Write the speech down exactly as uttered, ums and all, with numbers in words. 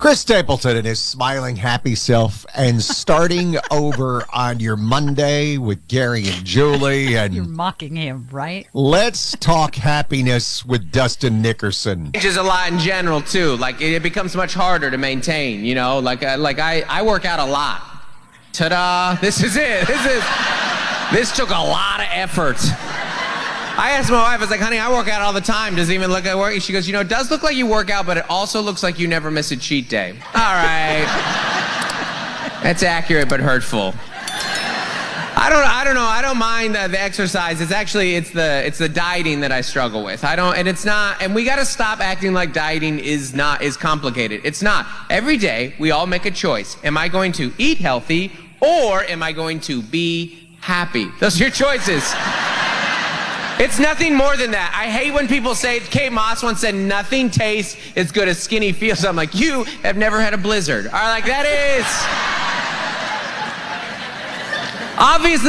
Chris Stapleton and his smiling, happy self, and starting over on your Monday with Gary and Julie. And You're mocking him, right? let's talk happiness with Dustin Nickerson. Changes a lot in general too. Like it, it becomes much harder to maintain. You know, like uh, like I I work out a lot. Ta-da! This is it. This is this took a lot of effort. I asked my wife, I was like, honey, I work out all the time. Does it even look like work? She goes, you know, it does look like you work out, but it also looks like you never miss a cheat day. All right. That's accurate, but hurtful. I don't, I don't know. I don't mind the, the exercise. It's actually, it's the, it's the dieting that I struggle with. I don't, and it's not, and we got to stop acting like dieting is not, is complicated. It's not. Every day, we all make a choice. Am I going to eat healthy, or am I going to be happy? Those are your choices. It's nothing more than that. I hate when people say, Kate Moss once said, nothing tastes as good as skinny feels. I'm like, you have never had a blizzard. All right, like that is. Obviously,